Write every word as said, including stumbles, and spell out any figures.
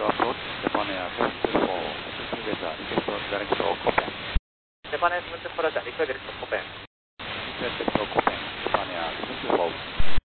approach Stepanea seventy-four, altitude is uh, equal to direction Copen. Stepanea seventy-four, direction Copen. Direction Copen, Stepanea seventy-four.